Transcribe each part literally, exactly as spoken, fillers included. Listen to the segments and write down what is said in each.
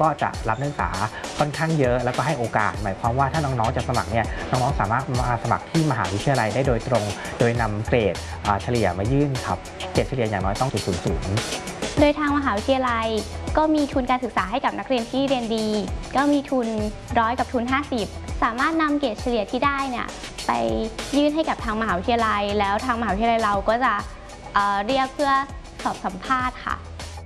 ก็จะรับนักศึกษาค่อนข้างเยอะแล้วก็ให้โอกาสหมายความว่าถ้าน้องๆจะสมัครเนี่ยน้องๆสามารถมาสมัครที่มหาวิทยาลัยได้โดยตรงโดยนำเกรดเฉลี่ยมายื่นครับเกรดเฉลี่ยอย่างน้อยต้อง จุด ศูนย์ ศูนย์โดยทางมหาวิทยาลัยก็มีทุนการศึกษาให้กับนักเรียนที่เรียนดีก็มีทุนร้อยกับทุนห้าสิบสามารถนำเกรดเฉลี่ยที่ได้เนี่ยไปยื่นให้กับทางมหาวิทยาลัยแล้วทางมหาวิทยาลัยเราก็จะ เอ่อ เรียกเพื่อสอบสัมภาษณ์ค่ะ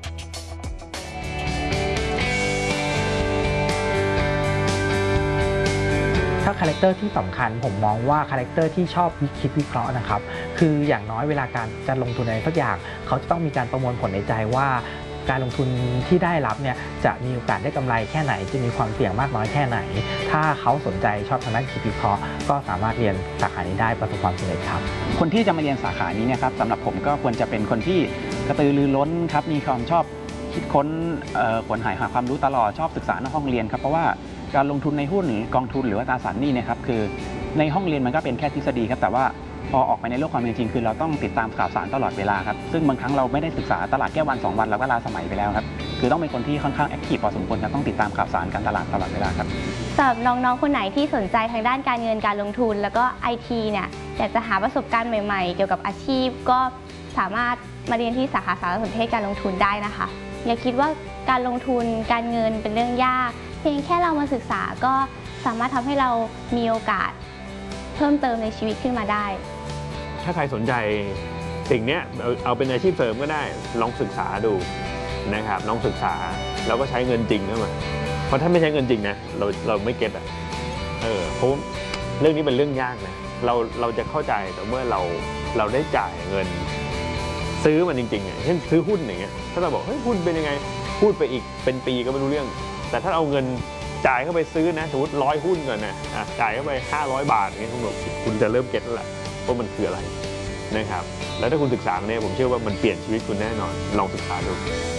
ถ้าคาแรคเตอร์ที่สำคัญผมมองว่าคาแรคเตอร์ที่ชอบวิคิดวิเคราะห์นะครับคืออย่างน้อยเวลาการจะลงทุนอะไรสักอย่างเขาจะต้องมีการประมวลผลในใจว่าการลงทุนที่ได้รับเนี่ยจะมีโอกาสได้กำไรแค่ไหนจะมีความเสี่ยงมากน้อยแค่ไหนถ้าเขาสนใจชอบทางด้านคิดวิเคราะห์ก็สามารถเรียนสาขานี้ได้ประสบความสำเร็จครับคนที่จะมาเรียนสาขานี้เนี่ยครับสำหรับผมก็ควรจะเป็นคนที่กระตือรือร้นครับมีความชอบคิดค้นขวนหายหาความรู้ตลอดชอบศึกษานอกห้องเรียนครับเพราะว่าการลงทุนในหุ้นกองทุนหรือว่าตราสารหนี้เนี่ยครับคือในห้องเรียนมันก็เป็นแค่ทฤษฎีครับแต่ว่าพอออกไปในโลกความเป็นจริงคือเราต้องติดตามข่าวสารตลอดเวลาครับซึ่งบางครั้งเราไม่ได้ศึกษาตลาดแค่วันสองวันเราก็ลาสมัยไปแล้วครับคือต้องเป็นคนที่ค่อนข้างแอคทีฟพอสมควรจะต้องติดตามข่าวสารการตลาดตลอดเวลาครับสำหรับน้องๆคนไหนที่สนใจทางด้านการเงินการลงทุนแล้วก็ ไอ ที เนี่ยอยากจะหาประสบการณ์ใหม่ๆเกี่ยวกับอาชีพก็สามารถมาเรียนที่สาขาสารสนเทศการลงทุนได้นะคะอย่าคิดว่าการลงทุนการเงินเป็นเรื่องยากเพียงแค่เรามาศึกษาก็สามารถทำให้เรามีโอกาสเพิ่มเติมในชีวิตขึ้นมาได้ถ้าใครสนใจสิ่งนี้เอาเป็นอาชีพเสริมก็ได้ลองศึกษาดูนะครับลองศึกษาแล้วก็ใช้เงินจริงเข้ามาเพราะถ้าไม่ใช้เงินจริงนะเราเราไม่เก็ตอ่ะเออเพราะเรื่องนี้เป็นเรื่องยากนะเราเราจะเข้าใจแต่เมื่อเราเราได้จ่ายเงินซื้อมันจริงๆอ่ะเช่นซื้อหุ้นอย่างเงี้ยถ้าเราบอกเฮ้ยหุ้นเป็นยังไงพูดไปอีกเป็นปีก็ไม่รู้เรื่องแต่ถ้าเอาเงินจ่ายเข้าไปซื้อนะสมมติร้อยหุ้นก่อนนะจ่ายเข้าไปห้าร้อยบาทอย่างเงี้ยคุณบอกคุณจะเริ่มเก็ตแล้วแหละว่ามันคืออะไรนะครับแล้วถ้าคุณศึกษาเนี่ยผมเชื่อว่ามันเปลี่ยนชีวิตคุณแน่นอนลองศึกษาดู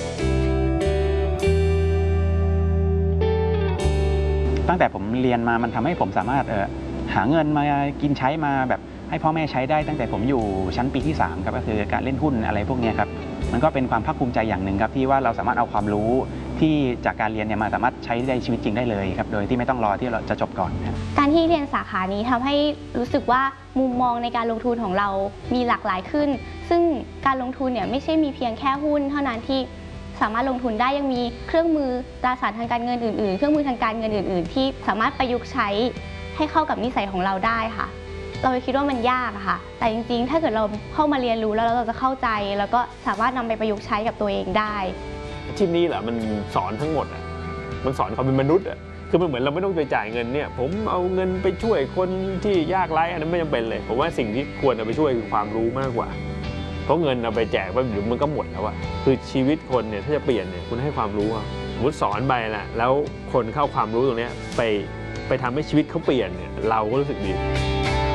ตั้งแต่ผมเรียนมามันทำให้ผมสามารถหาเงินมากินใช้มาแบบให้พ่อแม่ใช้ได้ตั้งแต่ผมอยู่ชั้นปีที่สามครับก็คือการเล่นหุ้นอะไรพวกนี้ครับมันก็เป็นความภาคภูมิใจอย่างหนึ่งครับที่ว่าเราสามารถเอาความรู้ที่จากการเรียนเนี่ยมาสามารถใช้ในชีวิตจริงได้เลยครับโดยที่ไม่ต้องรอที่เราจะจบก่อนการที่เรียนสาขานี้ทำให้รู้สึกว่ามุมมองในการลงทุนของเรามีหลากหลายขึ้นซึ่งการลงทุนเนี่ยไม่ใช่มีเพียงแค่หุ้นเท่านั้นที่สามารถลงทุนได้ยังมีเครื่องมือตราสารทางการเงินอื่นๆเครื่องมือทางการเงินอื่นๆที่สามารถประยุกต์ใช้ให้เข้ากับนิสัยของเราได้ค่ะเราคิดว่ามันยากอะค่ะแต่จริงๆถ้าเกิดเราเข้ามาเรียนรู้แล้วเราจะเข้าใจแล้วก็สามารถนำไปประยุกต์ใช้กับตัวเองได้อาชีพนี้แหละมันสอนทั้งหมดอ่ะมันสอนความเป็นมนุษย์อ่ะคือมันเหมือนเราไม่ต้องไปจ่ายเงินเนี่ยผมเอาเงินไปช่วยคนที่ยากไร้อันนั้นไม่จำเป็นเลยผมว่าสิ่งที่ควรเอาไปช่วยคือความรู้มากกว่าเพราะเงินเอาไปแจกไปเดี๋ยวมันก็หมดแล้วอะคือชีวิตคนเนี่ยถ้าจะเปลี่ยนเนี่ยคุณให้ความรู้สมมติสอนไปแหละแล้วคนเข้าความรู้ตรงนี้ไปไปทำให้ชีวิตเขาเปลี่ยนเนี่ยเราก็รู้สึกดี